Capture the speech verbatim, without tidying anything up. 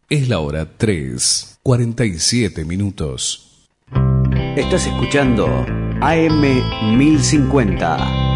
Es la hora tres, cuarenta y siete minutos. Estás escuchando A M mil cincuenta.